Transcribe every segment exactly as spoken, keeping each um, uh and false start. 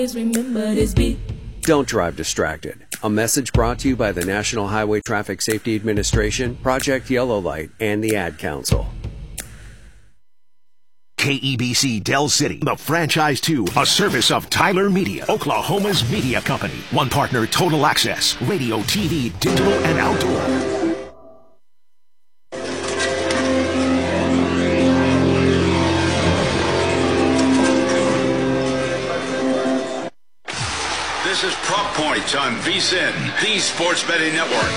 Remember this beat. Don't drive distracted. A message brought to you by the National Highway Traffic Safety Administration, Project Yellow Light, and the Ad Council. K E B C Del City, the franchise two, a service of Tyler Media, Oklahoma's media company. One partner, Total Access, radio, T V, digital, and outdoor. This is Prop Points on V S I N, the Sports Betting Network.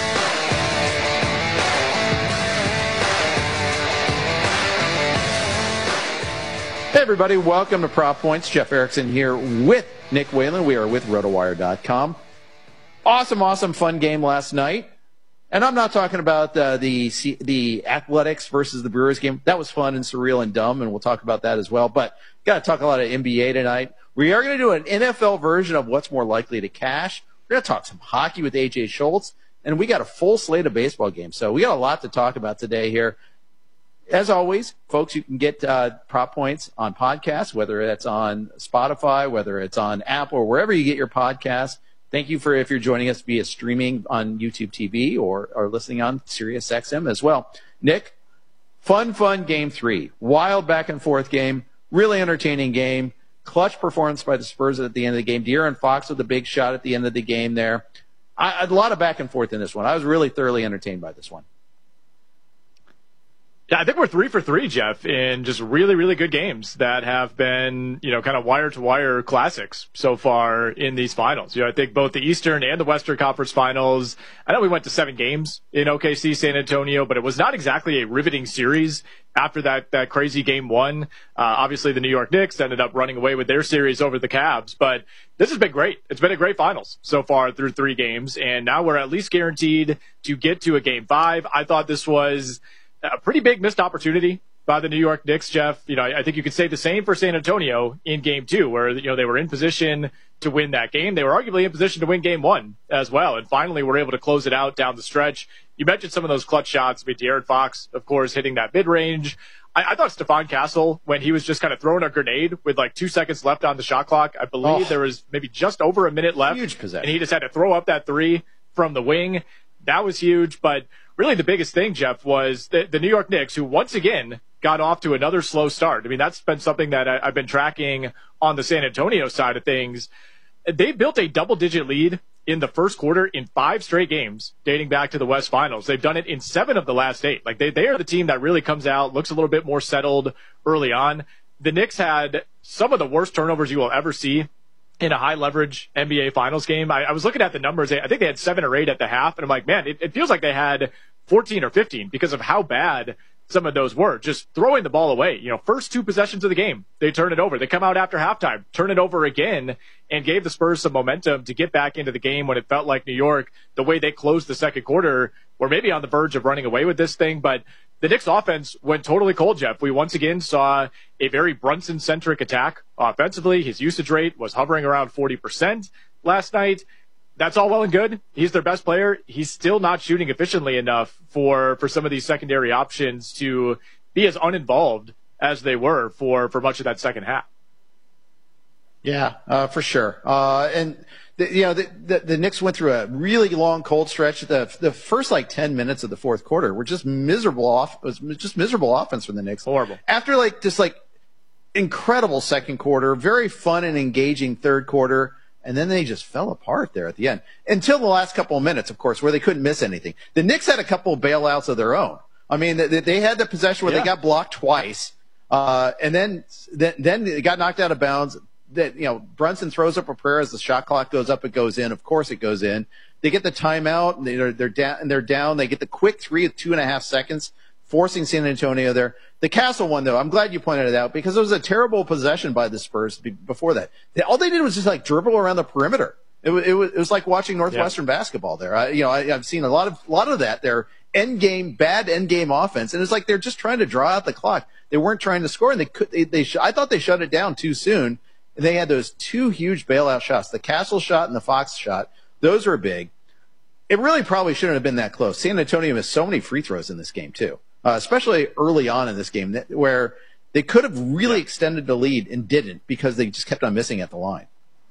Hey everybody, welcome to Prop Points. Jeff Erickson here with Nick Whalen. We are with rotowire dot com. Awesome, awesome, fun game last night. And I'm not talking about uh, the the Athletics versus the Brewers game. That was fun and surreal and dumb, and we'll talk about that as well. But got to talk a lot of N B A tonight. We are going to do an N F L version of what's more likely to cash. We're going to talk some hockey with A J Schultz, and we got a full slate of baseball games. So we got a lot to talk about today here. As always, folks, you can get uh, Prop Points on podcasts, whether that's on Spotify, whether it's on Apple, or wherever you get your podcasts. Thank you for if you're joining us via streaming on YouTube T V or, or listening on Sirius X M as well. Nick, fun, fun game three. Wild back and forth game. Really entertaining game. Clutch performance by the Spurs at the end of the game. De'Aaron Fox with a big shot at the end of the game there. I, a lot of back and forth in this one. I was really thoroughly entertained by this one. Yeah, I think we're three for three, Jeff, in just really, really good games that have been, you know, kind of wire-to-wire classics so far in these finals. You know, I think both the Eastern and the Western Conference Finals, I know we went to seven games in O K C, San Antonio, but it was not exactly a riveting series after that, that crazy game one. Uh, obviously, the New York Knicks ended up running away with their series over the Cavs, but this has been great. It's been a great finals so far through three games, and now we're at least guaranteed to get to a game five. I thought this was a pretty big missed opportunity by the New York Knicks, Jeff. You know, I think you could say the same for San Antonio in game two, where, you know, they were in position to win that game. They were arguably in position to win game one as well. And finally were able to close it out down the stretch. You mentioned some of those clutch shots. I mean, De'Aaron Fox, of course, hitting that mid-range. I, I thought Stephon Castle, when he was just kind of throwing a grenade with like two seconds left on the shot clock, I believe oh, there was maybe just over a minute left. Huge possession. And he just had to throw up that three from the wing. That was huge. But really the biggest thing, Jeff, was the, the New York Knicks, who once again got off to another slow start. I mean, that's been something that I, I've been tracking on the San Antonio side of things. They built a double-digit lead in the first quarter in five straight games dating back to the West Finals. They've done it in seven of the last eight. Like, they, they are the team that really comes out, looks a little bit more settled early on. The Knicks had some of the worst turnovers you will ever see in a high-leverage N B A Finals game. I, I was looking at the numbers. I think they had seven or eight at the half, and I'm like, man, it, it feels like they had fourteen or fifteen because of how bad some of those were. Just throwing the ball away. You know, first two possessions of the game, they turn it over. They come out after halftime, turn it over again, and gave the Spurs some momentum to get back into the game when it felt like New York, the way they closed the second quarter, were maybe on the verge of running away with this thing. But the Knicks offense went totally cold, Jeff. We once again saw a very Brunson-centric attack offensively. His usage rate was hovering around forty percent last night. That's all well and good. He's their best player. He's still not shooting efficiently enough for, for some of these secondary options to be as uninvolved as they were for, for much of that second half. Yeah, uh, for sure. Uh, and, the, you know, the, the, the Knicks went through a really long cold stretch. The, the first, like, ten minutes of the fourth quarter were just miserable off, it was just miserable offense from the Knicks. Horrible. After, like, this, like, incredible second quarter, very fun and engaging third quarter, and then they just fell apart there at the end. Until the last couple of minutes, of course, where they couldn't miss anything. The Knicks had a couple of bailouts of their own. I mean, they, they had the possession where yeah. they got blocked twice, uh, and then, then then they got knocked out of bounds. That, you know, Brunson throws up a prayer as the shot clock goes up, it goes in. Of course it goes in. They get the timeout, and they're, they're down, and they're down. They get the quick three of two and a half seconds, forcing San Antonio there. The Castle one, though, I'm glad you pointed it out, because it was a terrible possession by the Spurs before that. They, all they did was just, like, dribble around the perimeter. It, it, was, it was like watching Northwestern yeah. basketball there. I, you know, I, I've seen a lot of a lot of that. Their end game, bad end game offense, and it's like they're just trying to draw out the clock. They weren't trying to score, and they could. They, they sh- I thought they shut it down too soon. And they had those two huge bailout shots, the Castle shot and the Fox shot. Those were big. It really probably shouldn't have been that close. San Antonio missed so many free throws in this game too, uh, especially early on in this game, where they could have really yeah. extended the lead and didn't, because they just kept on missing at the line.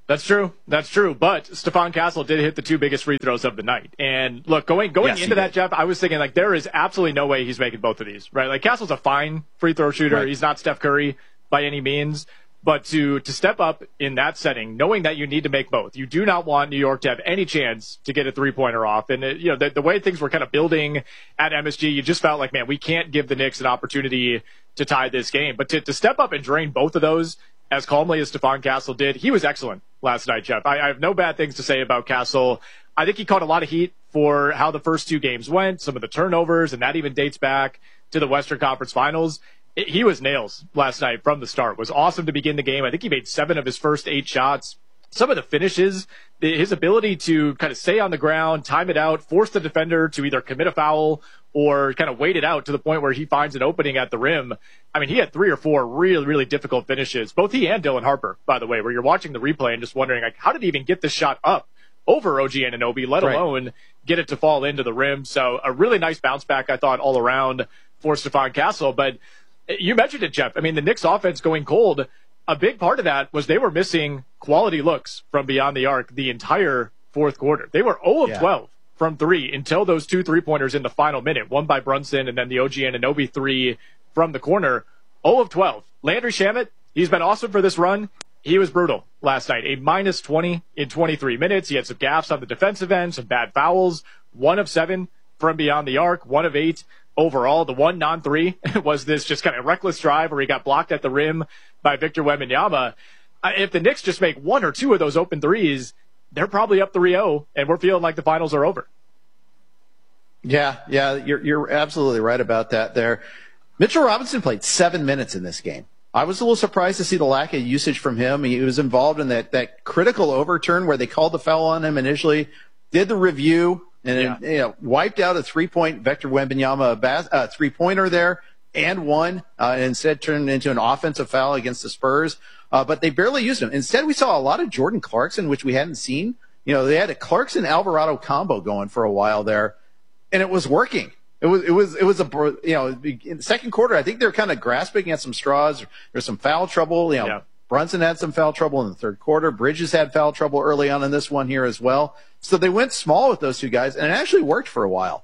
That's true. That's true. But Stephon Castle did hit the two biggest free throws of the night. And look, going going yes, into that, Jeff, I was thinking, like, there is absolutely no way he's making both of these, right? Like, Castle's a fine free throw shooter. Right. He's not Steph Curry by any means. But to to step up in that setting, knowing that you need to make both, you do not want New York to have any chance to get a three-pointer off. And, it, you know, the, the way things were kind of building at M S G, you just felt like, man, we can't give the Knicks an opportunity to tie this game. But to, to step up and drain both of those as calmly as Stephon Castle did, he was excellent last night, Jeff. I, I have no bad things to say about Castle. I think he caught a lot of heat for how the first two games went, some of the turnovers, and that even dates back to the Western Conference Finals. It, he was nails last night from the start. It was awesome to begin the game. I think he made seven of his first eight shots. Some of the finishes, his ability to kind of stay on the ground, time it out, force the defender to either commit a foul or kind of wait it out to the point where he finds an opening at the rim. I mean, he had three or four really, really difficult finishes, both he and Dylan Harper, by the way, where you're watching the replay and just wondering, like, how did he even get this shot up over O G Anunoby, let alone right. get it to fall into the rim? So a really nice bounce back, I thought, all around for Stephon Castle. But you mentioned it, Jeff. I mean, the Knicks offense going cold, a big part of that was they were missing quality looks from beyond the arc the entire fourth quarter. They were zero of yeah. twelve from three until those two three-pointers in the final minute, one by Brunson and then the O G Anunoby three from the corner. zero of twelve. Landry Shamet, he's been awesome for this run. He was brutal last night. A minus twenty in twenty-three minutes. He had some gaffes on the defensive end, some bad fouls. One of seven from beyond the arc, one of eight overall. The one non-three was this just kind of reckless drive where he got blocked at the rim by Victor Wembanyama. If the Knicks just make one or two of those open threes, they're probably up three oh, and we're feeling like the finals are over. Yeah, yeah, you're you're absolutely right about that there. Mitchell Robinson played seven minutes in this game. I was a little surprised to see the lack of usage from him. He was involved in that, that critical overturn where they called the foul on him initially, did the review, and yeah. then, you know, wiped out a three-point Victor Wembanyama bas- uh, three-pointer there and one, uh, and instead turned into an offensive foul against the Spurs. Uh, but they barely used him. Instead, we saw a lot of Jordan Clarkson, which we hadn't seen. You know, they had a Clarkson-Alvarado combo going for a while there, and it was working. It was, it was, it was a, you know, in the second quarter, I think they're kind of grasping at some straws. There's some foul trouble. You know, yeah. Brunson had some foul trouble in the third quarter. Bridges had foul trouble early on in this one here as well. So they went small with those two guys, and it actually worked for a while.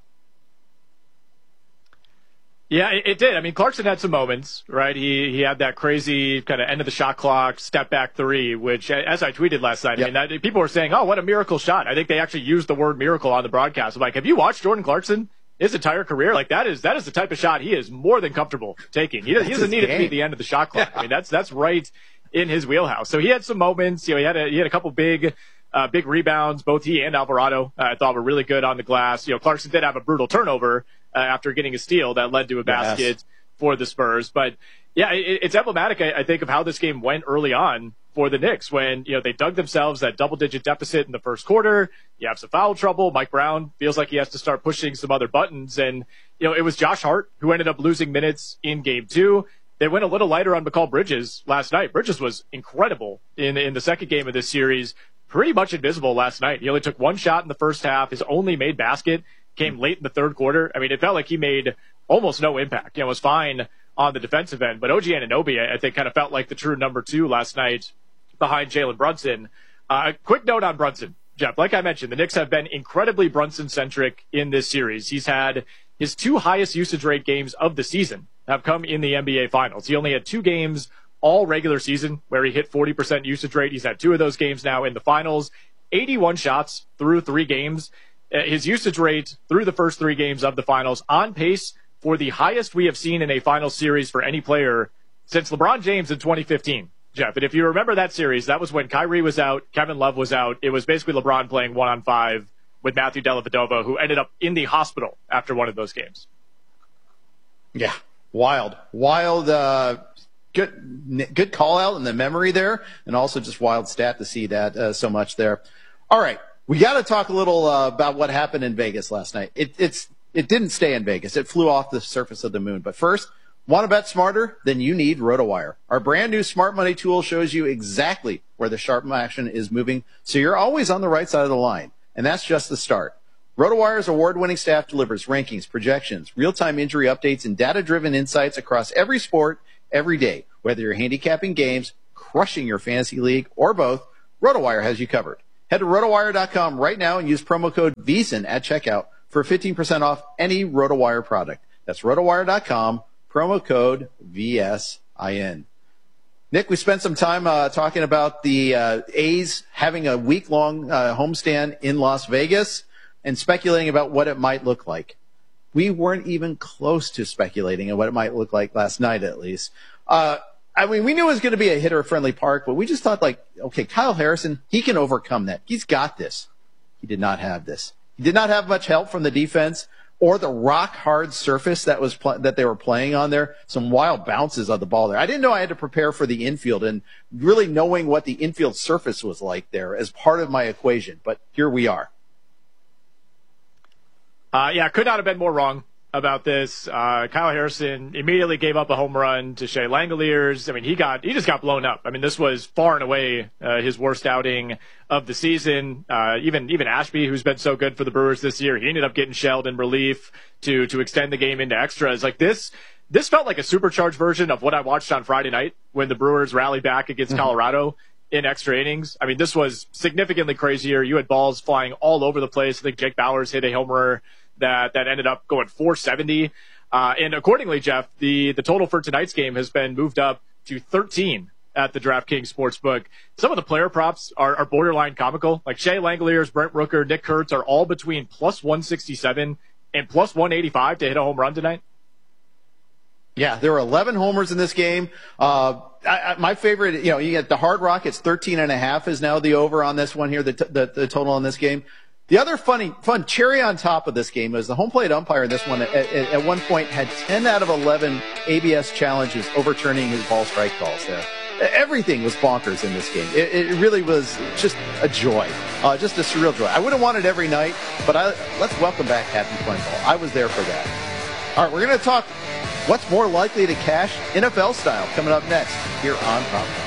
Yeah, it, it did. I mean, Clarkson had some moments, right? He he had that crazy kind of end of the shot clock, step back three, which, as I tweeted last night, yep. I mean, that, people were saying, oh, what a miracle shot. I think they actually used the word miracle on the broadcast. I'm like, have you watched Jordan Clarkson? His entire career, like that is that is the type of shot he is more than comfortable taking. He, he doesn't need game. it to be the end of the shot clock. I mean, that's that's right in his wheelhouse. So he had some moments. You know, he had a he had a couple big uh, big rebounds. Both he and Alvarado, uh, I thought, were really good on the glass. You know, Clarkson did have a brutal turnover uh, after getting a steal that led to a basket yes. for the Spurs. But yeah, it, it's emblematic, I, I think, of how this game went early on for the Knicks when, you know, they dug themselves that double-digit deficit in the first quarter. You have some foul trouble. Mike Brown feels like he has to start pushing some other buttons. And, you know, it was Josh Hart who ended up losing minutes in game two. They went a little lighter on Mikal Bridges last night. Bridges was incredible in, in the second game of this series. Pretty much invisible last night. He only took one shot in the first half. His only made basket came late in the third quarter. I mean, it felt like he made almost no impact. You know, it was fine on the defensive end. But O G Anunoby, I think, kind of felt like the true number two last night behind Jalen Brunson. A uh, quick note on Brunson, Jeff. Like I mentioned, the Knicks have been incredibly Brunson-centric in this series. He's had his two highest usage rate games of the season have come in the N B A Finals. He only had two games all regular season where he hit forty percent usage rate. He's had two of those games now in the Finals. eighty-one shots through three games. His usage rate through the first three games of the Finals on pace for the highest we have seen in a final series for any player since LeBron James in twenty fifteen. Jeff, and if you remember that series, that was when Kyrie was out, Kevin Love was out. It was basically LeBron playing one on five with Matthew Dellavedova, who ended up in the hospital after one of those games. Yeah, wild, wild, uh, good, good call out in the memory there, and also just wild stat to see that uh, so much there. All right, we got to talk a little uh, about what happened in Vegas last night. It, it's it didn't stay in Vegas; it flew off the surface of the moon. But first, want to bet smarter? Then you need RotoWire. Our brand new smart money tool shows you exactly where the sharp action is moving, so you're always on the right side of the line. And that's just the start. RotoWire's award-winning staff delivers rankings, projections, real-time injury updates, and data-driven insights across every sport, every day. Whether you're handicapping games, crushing your fantasy league, or both, RotoWire has you covered. Head to rotowire dot com right now and use promo code VSiN at checkout for fifteen percent off any RotoWire product. That's rotowire dot com, promo code V S I N. Nick, we spent some time uh, talking about the uh, A's having a week-long uh, homestand in Las Vegas and speculating about what it might look like. We weren't even close to speculating on what it might look like last night, at least. Uh, I mean, we knew it was going to be a hitter-friendly park, but we just thought, like, okay, Kyle Harrison, he can overcome that. He's got this. He did not have this. He did not have much help from the defense or the rock-hard surface that was pl- that they were playing on there. Some wild bounces of the ball there. I didn't know I had to prepare for the infield, and really knowing what the infield surface was like there as part of my equation. But here we are. Uh, yeah, could not have been more wrong about this. Uh, Kyle Harrison immediately gave up a home run to Shea Langoliers. I mean, he got, he just got blown up. I mean, this was far and away, uh, his worst outing of the season. Uh, even, even Ashby, who's been so good for the Brewers this year, he ended up getting shelled in relief to, to extend the game into extras. Like this, this felt like a supercharged version of what I watched on Friday night when the Brewers rallied back against mm-hmm. Colorado in extra innings. I mean, this was significantly crazier. You had balls flying all over the place. I think Jake Bauers hit a homer that that ended up going four seventy. Uh, and accordingly, Jeff, the, the total for tonight's game has been moved up to thirteen at the DraftKings Sportsbook. Some of the player props are, are borderline comical. Like Shea Langoliers, Brent Rooker, Nick Kurtz are all between plus one sixty-seven and plus one eighty-five to hit a home run tonight. Yeah, there were eleven homers in this game. Uh, I, I, my favorite, you know, you get the Hard Rock. It's thirteen and a half is now the over on this one here, the, t- the, the total on this game. The other funny, fun cherry on top of this game is the home plate umpire in this one at, at, at one point had ten out of eleven A B S challenges overturning his ball strike calls there. Everything was bonkers in this game. It, it really was just a joy, uh, just a surreal joy. I wouldn't want it every night, but I, let's welcome back Happy Fun Ball. I was there for that. All right, we're going to talk what's more likely to cash N F L style coming up next here on Prop Lines.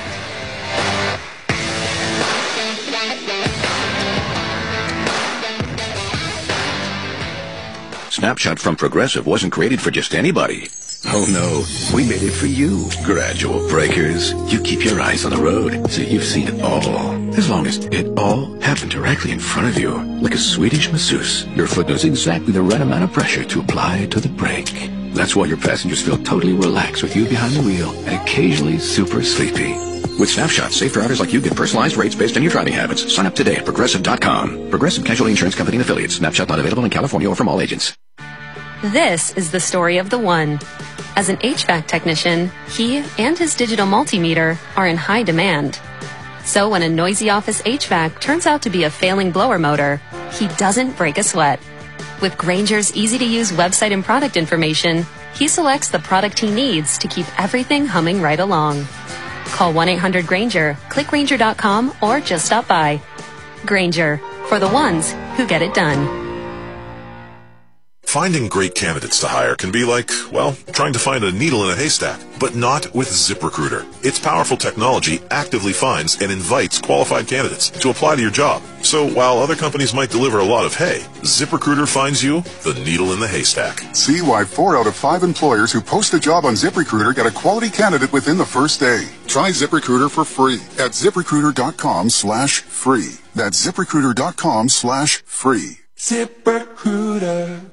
Snapshot from Progressive wasn't created for just anybody. Oh no, we made it for you. Gradual breakers. You keep your eyes on the road, so you've seen it all. As long as it all happened directly in front of you. Like a Swedish masseuse, your foot knows exactly the right amount of pressure to apply to the brake. That's why your passengers feel totally relaxed with you behind the wheel and occasionally super sleepy. With Snapshot, safe drivers like you get personalized rates based on your driving habits. Sign up today at Progressive dot com. Progressive Casualty Insurance Company and Affiliates. Snapshot not available in California or from all agents. This is the story of the one. As an H V A C technician, he and his digital multimeter are in high demand. So when a noisy office H V A C turns out to be a failing blower motor, he doesn't break a sweat. With Grainger's easy-to-use website and product information, he selects the product he needs to keep everything humming right along. Call one eight hundred Grainger, click Grainger dot com, or just stop by. Grainger, for the ones who get it done. Finding great candidates to hire can be like, well, trying to find a needle in a haystack, but not with ZipRecruiter. Its powerful technology actively finds and invites qualified candidates to apply to your job. So while other companies might deliver a lot of hay, ZipRecruiter finds you the needle in the haystack. See why four out of five employers who post a job on ZipRecruiter get a quality candidate within the first day. Try ZipRecruiter for free at ZipRecruiter dot com slash free. That's ZipRecruiter dot com slash free. ZipRecruiter.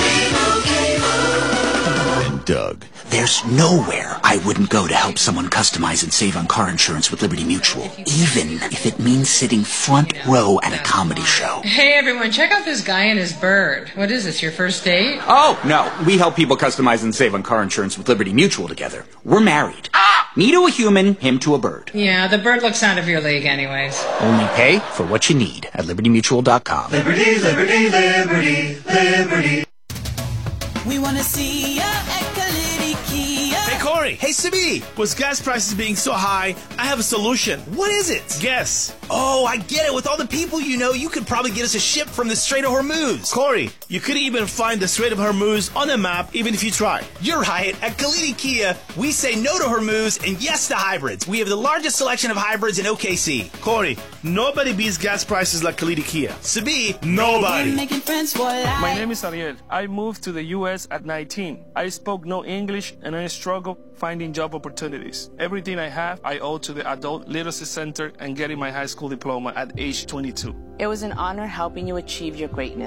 And Doug. There's nowhere I wouldn't go to help someone customize and save on car insurance with Liberty Mutual, even if it means sitting front row at a comedy show. Hey everyone, check out this guy and his bird. What is this, your first date? Oh, no. We help people customize and save on car insurance with Liberty Mutual together. We're married. Ah! Me to a human, him to a bird. Yeah, the bird looks out of your league anyways. Only pay for what you need at Liberty Mutual dot com. Liberty, Liberty, Liberty, Liberty. We want to see ya at Kalidi Kia. Hey, Corey. Hey, Sibi. With gas prices being so high, I have a solution. What is it? Guess. Oh, I get it. With all the people you know, you could probably get us a ship from the Strait of Hormuz. Corey, you couldn't even find the Strait of Hormuz on the map, even if you tried. You're right. At Kalidi Kia, we say no to Hormuz and yes to hybrids. We have the largest selection of hybrids in O K C. Corey, nobody beats gas prices like Kalidi Kia. Sibi, nobody. Making friends for life. My name is Ariel. I moved to the U S at nineteen. I spoke no English and I struggled finding job opportunities. Everything I have, I owe to the Adult Literacy Center and getting my high school diploma at age twenty-two. It was an honor helping you achieve your greatness.